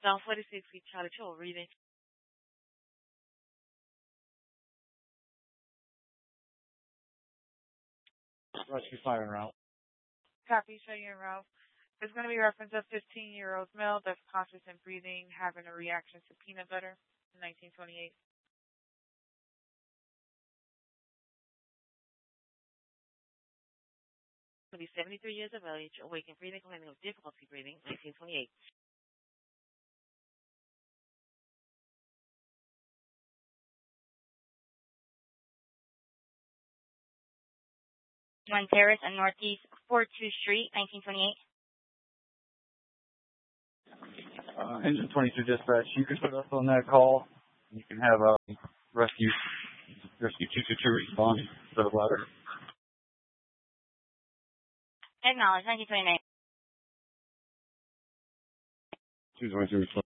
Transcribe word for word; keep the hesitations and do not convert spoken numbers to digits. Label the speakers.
Speaker 1: Down forty-six, we Charlie Chill reading.
Speaker 2: Rescue fire en route.
Speaker 1: Copy, show you en route. There's going to be reference of fifteen-year-old male that's conscious and breathing, having a reaction to peanut butter in nineteen twenty-eight.
Speaker 3: Going to be seventy-three years of age, awake and breathing, complaining of difficulty breathing, nineteen twenty-eight.
Speaker 4: One Terrace and Northeast forty-two Street, nineteen twenty-eight.
Speaker 2: Uh, Engine twenty-two dispatch, you can put us on that call. You can have uh, rescue rescue two two two respond to the ladder.
Speaker 4: Acknowledge, nineteen twenty-nine.
Speaker 2: two twenty-two respond.